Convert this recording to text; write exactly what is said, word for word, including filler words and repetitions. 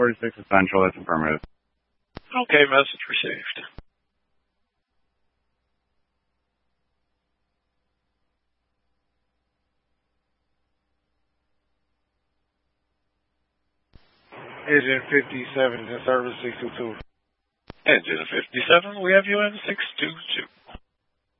forty-six Essential, that's affirmative. Okay, message received. Engine fifty-seven to service six two two. Engine fifty-seven, we have you in six two two.